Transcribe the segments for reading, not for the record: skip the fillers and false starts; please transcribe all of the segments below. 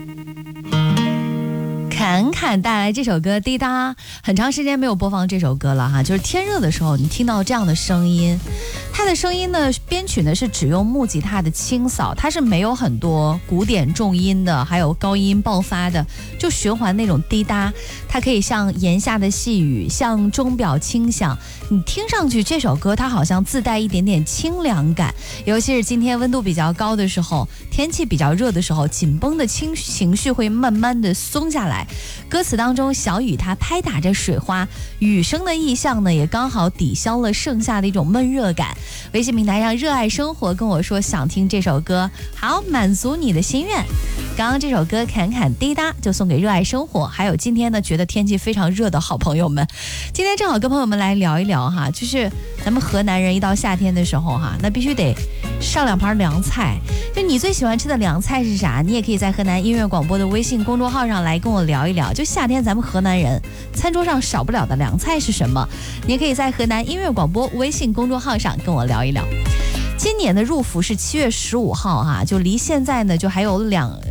侃侃带来这首歌滴答，很长时间没有播放这首歌了哈，就是天热的时候你听到这样的声音，它的声音呢编曲呢是只用木吉他的清扫，它是没有很多古典重音的，还有高音爆发的，就循环那种滴答，它可以像檐下的细雨，像钟表轻响，你听上去这首歌它好像自带一点点清凉感，尤其是今天温度比较高的时候，天气比较热的时候，紧绷的情绪会慢慢的松下来。歌词当中小雨它拍打着水花，雨声的意象呢也刚好抵消了盛夏的一种闷热感。微信平台上热爱生活跟我说想听这首歌，好，满足你的心愿。刚刚这首歌侃侃滴答就送给热爱生活，还有今天呢觉得天气非常热的好朋友们。今天正好跟朋友们来聊一聊哈，就是咱们河南人一到夏天的时候哈，那必须得上两盘凉菜。就你最喜欢吃的凉菜是啥？你也可以在河南音乐广播的微信公众号上来跟我聊一聊，就夏天咱们河南人餐桌上少不了的凉菜是什么？你也可以在河南音乐广播微信公众号上跟我聊一聊。今年的入伏是7月15号哈，就离现在呢就还有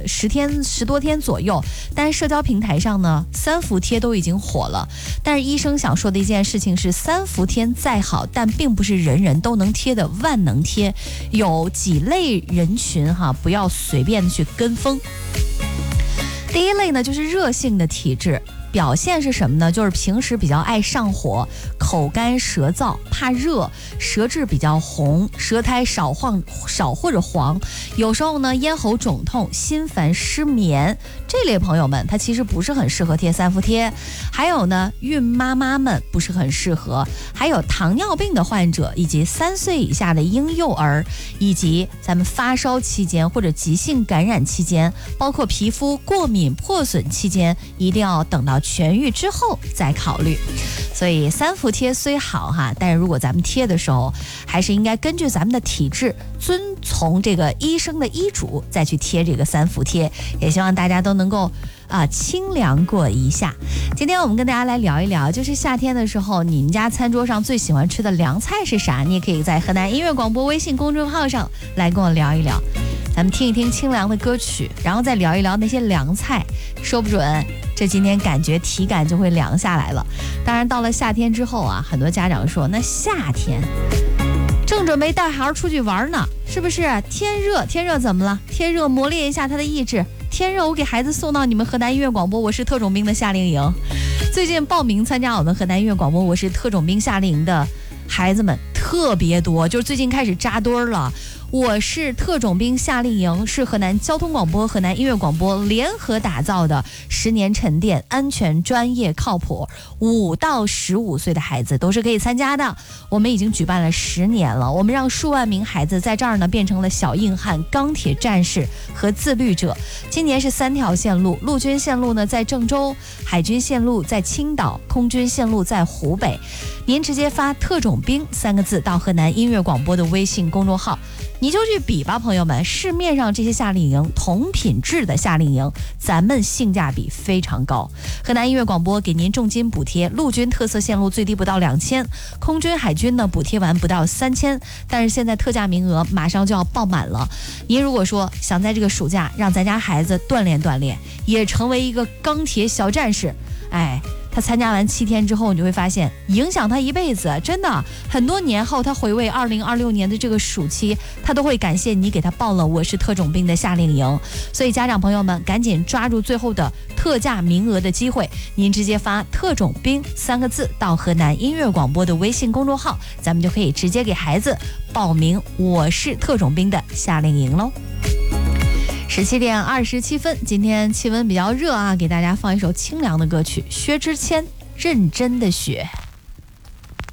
10多天左右，但是社交平台上呢三伏贴都已经火了，但是医生想说的一件事情是，三伏贴再好，但并不是人人都能贴的万能贴，有几类人群哈，不要随便的去跟风。第一类呢就是热性的体质，表现是什么呢？就是平时比较爱上火，口干舌燥，怕热，舌质比较红，舌苔少或者黄，有时候呢咽喉肿痛，心烦失眠，这类朋友们他其实不是很适合贴三伏贴。还有呢孕妈妈们不是很适合，还有糖尿病的患者，以及3岁以下的婴幼儿，以及咱们发烧期间或者急性感染期间，包括皮肤过敏破损期间，一定要等到痊愈之后再考虑。所以三伏贴虽好哈，但是如果咱们贴的时候，还是应该根据咱们的体质，遵从这个医生的医嘱再去贴这个三伏贴。也希望大家都能够清凉过一下。今天我们跟大家来聊一聊，就是夏天的时候你们家餐桌上最喜欢吃的凉菜是啥？你也可以在河南音乐广播微信公众号上来跟我聊一聊，咱们听一听清凉的歌曲，然后再聊一聊那些凉菜，说不准这今天感觉体感就会凉下来了。当然到了夏天之后啊，很多家长说那夏天正准备带孩出去玩呢，是不是？天热怎么了？天热磨练一下他的意志，天热我给孩子送到你们河南音乐广播我是特种兵的夏令营。最近报名参加我们河南音乐广播我是特种兵夏令营的孩子们特别多，就是最近开始扎堆了。我是特种兵夏令营是河南交通广播、河南音乐广播联合打造的10年沉淀、安全、专业、靠谱，5到15岁的孩子都是可以参加的。我们已经举办了10年了，我们让数万名孩子在这儿呢变成了小硬汉、钢铁战士和自律者。今年是3条线路，陆军线路呢在郑州，海军线路在青岛，空军线路在湖北。您直接发特种兵3个字到河南音乐广播的微信公众号，你就去比吧，朋友们，市面上这些夏令营同品质的夏令营，咱们性价比非常高。河南音乐广播给您重金补贴，陆军特色线路最低不到2000，空军海军呢补贴完不到3000，但是现在特价名额马上就要爆满了。您如果说想在这个暑假让咱家孩子锻炼锻炼，也成为一个钢铁小战士，他参加完7天之后，你就会发现影响他一辈子，真的很多年后他回味2026年的这个暑期，他都会感谢你给他报了我是特种兵的夏令营。所以家长朋友们赶紧抓住最后的特价名额的机会，您直接发特种兵3个字到河南音乐广播的微信公众号，咱们就可以直接给孩子报名我是特种兵的夏令营喽。17点27分，今天气温比较热啊，给大家放一首清凉的歌曲，薛之谦《认真的雪》。